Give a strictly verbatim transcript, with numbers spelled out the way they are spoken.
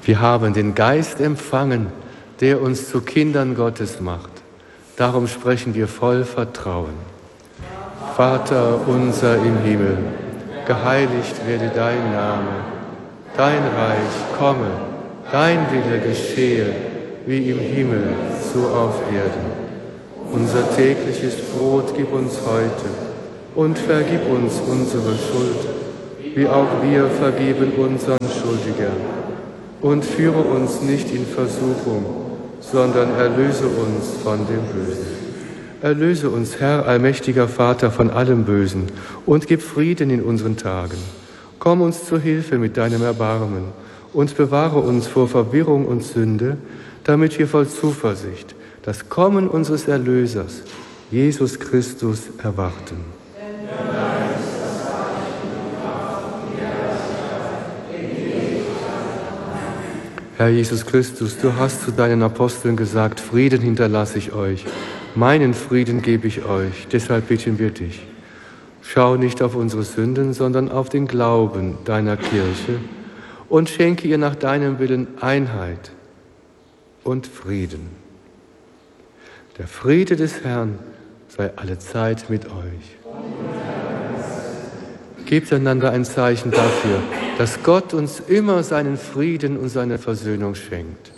Wir haben den Geist empfangen, der uns zu Kindern Gottes macht. Darum sprechen wir voll Vertrauen. Vater unser im Himmel, geheiligt werde dein Name. Dein Reich komme, dein Wille geschehe, wie im Himmel, so auf Erden. Unser tägliches Brot gib uns heute und vergib uns unsere Schuld, wie auch wir vergeben unseren Schuldigern. Und führe uns nicht in Versuchung, sondern erlöse uns von dem Bösen. Erlöse uns, Herr, allmächtiger Vater, von allem Bösen und gib Frieden in unseren Tagen. Komm uns zu Hilfe mit deinem Erbarmen und bewahre uns vor Verwirrung und Sünde, damit wir voll Zuversicht das Kommen unseres Erlösers, Jesus Christus, erwarten. Herr Jesus Christus, du hast zu deinen Aposteln gesagt, Frieden hinterlasse ich euch, meinen Frieden gebe ich euch. Deshalb bitten wir dich, schau nicht auf unsere Sünden, sondern auf den Glauben deiner Kirche und schenke ihr nach deinem Willen Einheit und Frieden. Der Friede des Herrn sei allezeit mit euch. Gebt einander ein Zeichen dafür, dass Gott uns immer seinen Frieden und seine Versöhnung schenkt.